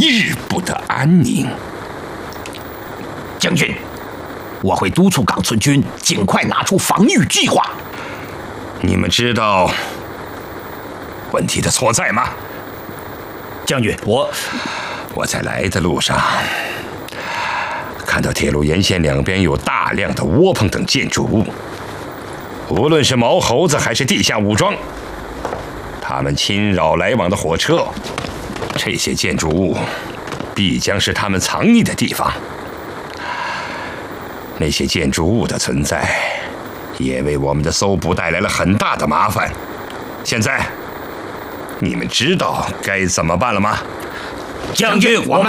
日不得安宁。 将军，我会督促冈村军尽快拿出防御计划。 你们知道问题的所在吗？ 将军， 我在来的路上看到铁路沿线两边有大量的窝棚等建筑物，无论是毛猴子还是地下武装，他们侵扰来往的火车，这些建筑物必将是他们藏匿的地方。那些建筑物的存在也为我们的搜捕带来了很大的麻烦。现在你们知道该怎么办了吗？ 将军，我们